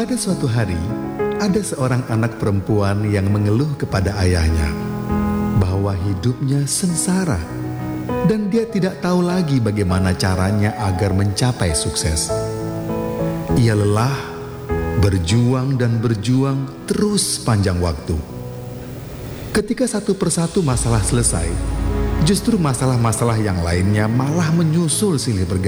Pada suatu hari, ada seorang anak perempuan yang mengeluh kepada ayahnya bahwa hidupnya sengsara dan dia tidak tahu lagi bagaimana caranya agar mencapai sukses. Ia lelah, berjuang dan berjuang terus panjang waktu. Ketika satu persatu masalah selesai, justru masalah-masalah yang lainnya malah menyusul silih berganti.